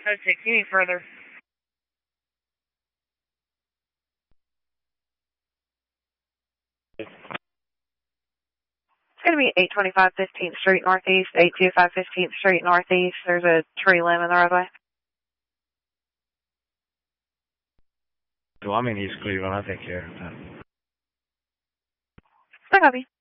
Oh, 6, you need further. It's going to be 825 15th Street Northeast, 825 15th Street Northeast. There's a tree limb in the roadway. Well, I'm in East Cleveland. I'll take care of that. I copy.